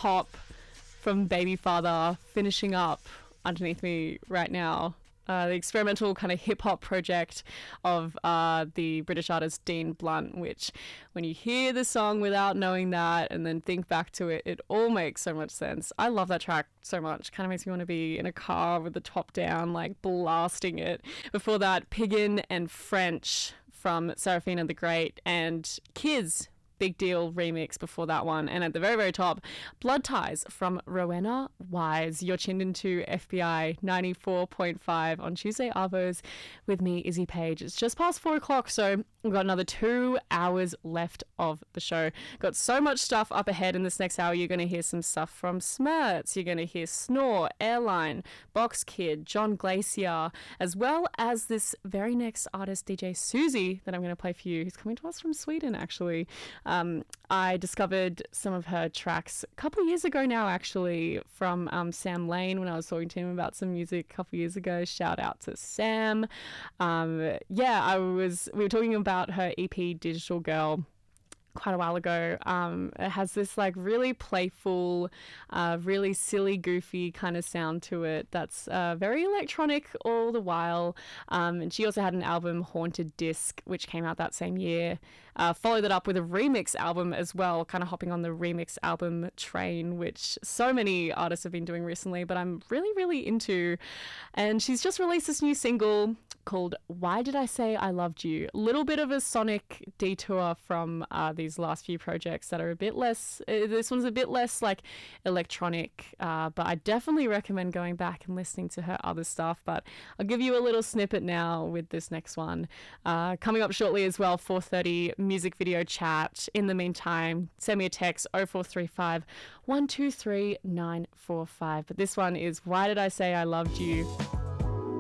pop from Baby Father finishing up underneath me right now. The experimental kind of hip-hop project of the British artist Dean Blunt, which when you hear the song without knowing that and then think back to it, it all makes so much sense. I love that track so much. Kind of makes me want to be in a car with the top down, like blasting it. Before that, Piggin and French from Seraphina the Great, and Kids Big Deal remix before that one. And at the very, very top, Blood Ties from Rowena Wise. You're tuned into FBI 94.5 on Tuesday Arvos with me, Izzy Page. It's just past 4 o'clock, so we've got another 2 hours left of the show. Got so much stuff up ahead in this next hour. You're going to hear some stuff from Smerts. You're going to hear Snore, Airline, Box Kid, John Glacier, as well as this very next artist, DJ Susie, that I'm going to play for you, who's coming to us from Sweden, actually. I discovered some of her tracks a couple of years ago now, actually, from Sam Lane when I was talking to him about some music a couple of years ago. Shout out to Sam. We were talking about her EP Digital Girl quite a while ago. It has this like really playful, really silly, goofy kind of sound to it that's very electronic all the while. And she also had an album, Haunted Disc, which came out that same year. Followed it up with a remix album as well, kind of hopping on the remix album train, which so many artists have been doing recently, but I'm really, really into. And she's just released this new single called Why Did I Say I Loved You? A little bit of a sonic detour from these last few projects that are a bit less, this one's a bit less like electronic, but I definitely recommend going back and listening to her other stuff. But I'll give you a little snippet now with this next one. Coming up shortly as well, 4:30 music video chat. In the meantime, send me a text 0435 123 945. But this one is Why Did I Say I Loved You?